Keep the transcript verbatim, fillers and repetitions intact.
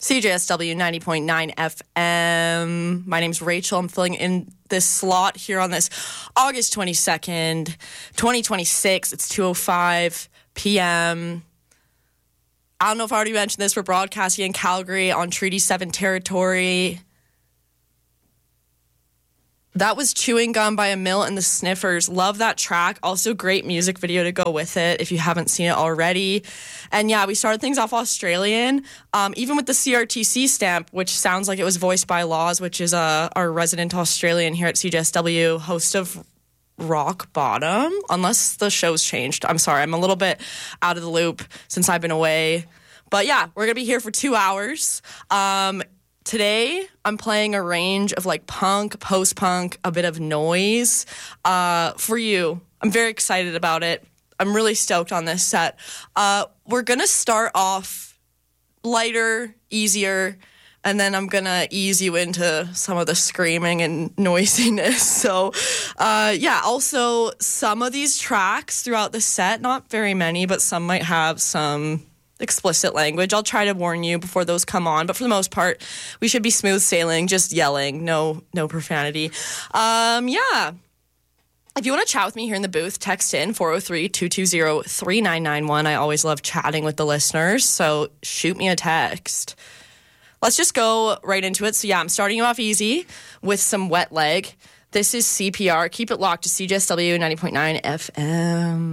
C J S W ninety point nine F M. My name's Rachel. I'm filling in this slot here on this August twenty-second, twenty twenty-six. It's two oh five p.m. I don't know if I already mentioned this. We're broadcasting in Calgary on Treaty seven territory. That was Chewing Gum by Emil and the Sniffers. Love that track. Also, great music video to go with it if you haven't seen it already. And yeah, we started things off Australian, um, even with the C R T C stamp, which sounds like it was voiced by Laws, which is uh, our resident Australian here at C J S W, host of Rock Bottom, unless the show's changed. I'm sorry, I'm a little bit out of the loop since I've been away. But yeah, we're going to be here for two hours. Um, Today, I'm playing a range of like punk, post-punk, a bit of noise uh, for you. I'm very excited about it. I'm really stoked on this set. Uh, we're going to start off lighter, easier, and then I'm going to ease you into some of the screaming and noisiness. So, uh, yeah, also some of these tracks throughout the set, not very many, but some might have some explicit language. I'll try to warn you before those come on, but for the most part, we should be smooth sailing, just yelling, no no profanity. Um, yeah. If you want to chat with me here in the booth, text in four oh three, two two zero, three nine nine one. I always love chatting with the listeners, so shoot me a text. Let's just go right into it. So yeah, I'm starting you off easy with some Wet Leg. This is C P R. Keep it locked to C J S W ninety point nine F M.